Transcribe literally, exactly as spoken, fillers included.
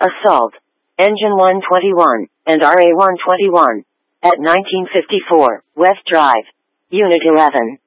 Assault, Engine one twenty-one, and R A one twenty-one, at nineteen fifty-four, West Drive, Unit eleven.